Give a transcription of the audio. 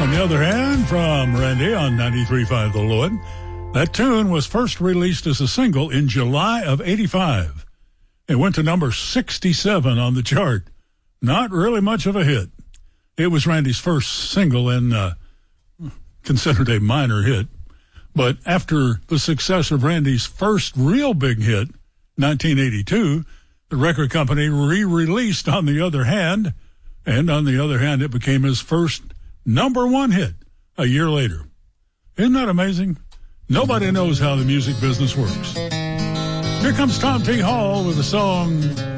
On the other hand, from Randy on 93.5 The Lord, that tune was first released as a single in July of 85. It went to number 67 on the chart. Not really much of a hit. It was Randy's first single and considered a minor hit. But after the success of Randy's first real big hit, 1982, the record company re-released On the Other Hand, and On the Other Hand, it became his first number one hit a year later. Isn't that amazing? Nobody knows how the music business works. Here comes Tom T. Hall with a song